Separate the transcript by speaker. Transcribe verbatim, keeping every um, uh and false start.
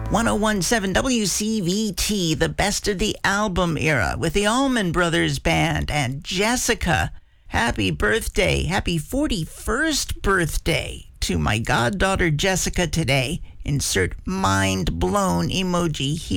Speaker 1: ten seventeen W C V T, the best of the album era with the Allman Brothers Band and Jessica. Happy birthday, happy forty-first birthday to my goddaughter Jessica today. Insert mind blown emoji here.